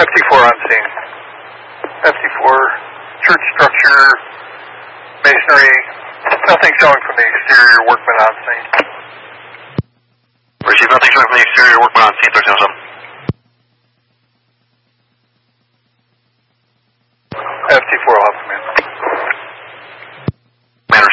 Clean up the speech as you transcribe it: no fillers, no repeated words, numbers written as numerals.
54 on scene. 54, church structure, masonry, nothing showing from the exterior, workmen on scene. Receive nothing showing from the exterior, workmen on scene, 1307.